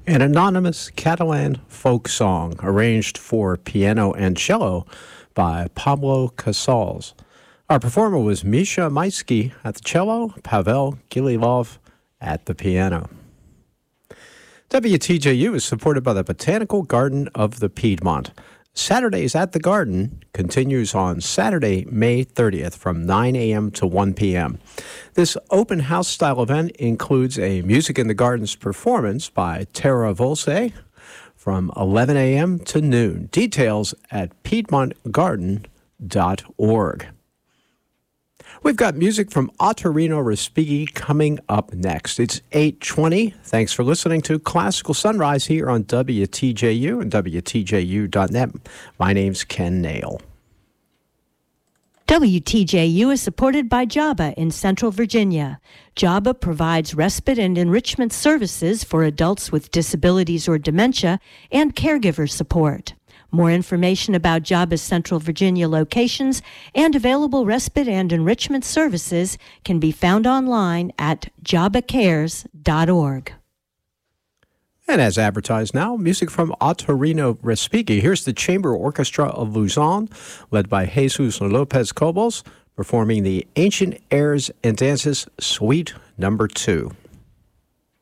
An anonymous Catalan folk song arranged for piano and cello by Pablo Casals. Our performer was Misha Maisky at the cello, Pavel Gililov at the piano. WTJU is supported by the Botanical Garden of the Piedmont. Saturdays at the Garden continues on Saturday, May 30th from 9 a.m. to 1 p.m. This open house style event includes a Music in the Gardens performance by Tara Volse from 11 a.m. to noon. Details at piedmontgarden.org. We've got music from Ottorino Respighi coming up next. It's 8:20. Thanks for listening to Classical Sunrise here on WTJU and WTJU.net. My name's Ken Nail. WTJU is supported by JABA in Central Virginia. JABA provides respite and enrichment services for adults with disabilities or dementia and caregiver support. More information about JABA's Central Virginia locations and available respite and enrichment services can be found online at jabacares.org. And as advertised now, music from Ottorino Respighi. Here's the Chamber Orchestra of Luzon, led by Jesus Lopez Cobos, performing the Ancient Airs and Dances Suite No. 2.